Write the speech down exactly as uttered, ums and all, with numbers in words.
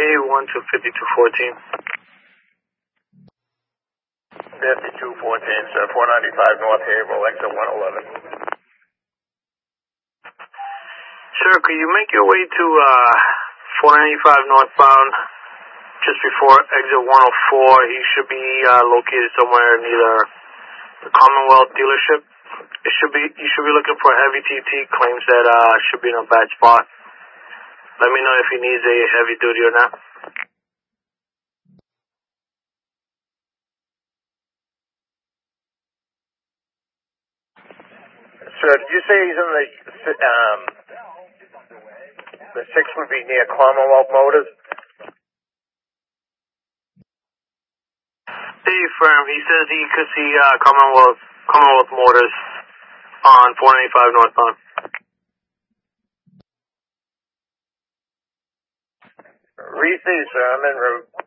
A one to fifty-two fourteen. fifty-two fourteen, sir. four ninety-five North Haverhill, exit one eleven. Sir, could you make your way to uh, four ninety-five northbound just before exit one oh four? He should be uh, located somewhere near the Commonwealth dealership. It should be. You should be looking for a heavy T T. Claims that uh, should be in a bad spot. Let me know if he needs a heavy duty or not. Sir, did you say he's in the, um, the six would be near Commonwealth Motors? Hey, firm. He says he could see uh, Commonwealth Commonwealth Motors on four ninety-five northbound. Receive, sir. I'm en route.